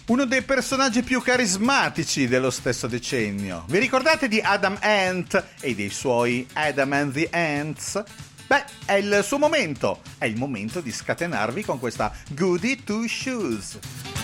Uno dei personaggi più carismatici dello stesso decennio. Vi ricordate di Adam Ant e dei suoi Adam and the Ants? Beh, è il suo momento. È il momento di scatenarvi con questa Goody Two Shoes.